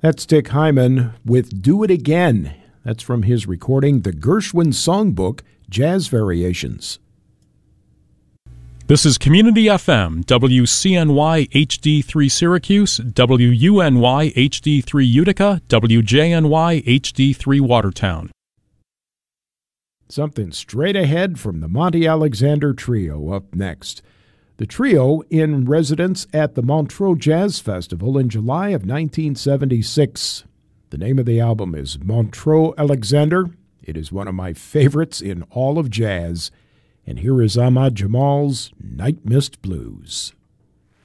That's Dick Hyman with Do It Again. That's from his recording, The Gershwin Songbook, Jazz Variations. This is Community FM, WCNY HD3 Syracuse, WUNY HD3 Utica, WJNY HD3 Watertown. Something straight ahead from the Monty Alexander Trio up next. The trio in residence at the Montreux Jazz Festival in July of 1976. The name of the album is Montreux Alexander. It is one of my favorites in all of jazz. And here is Ahmad Jamal's Night Mist Blues.